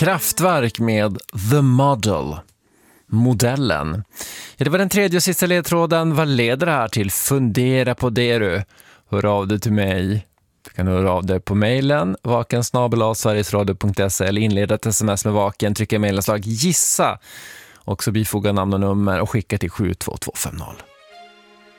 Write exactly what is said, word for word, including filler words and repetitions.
Kraftwerk med The Model. Modellen. Ja, det var den tredje och sista ledtråden. Vad leder det här till? Fundera på det du. Hör av dig till mig. Du kan höra av dig på mejlen vaken snabel-a sverigesradio punkt se eller inleda ett sms med vaken, trycka mejlanslag gissa och så bifoga namn och nummer och skicka till sju två två fem noll.